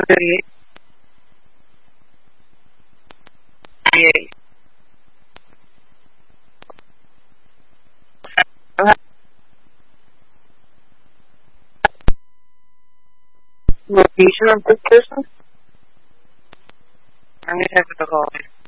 Location of this person? I'm gonna have to call.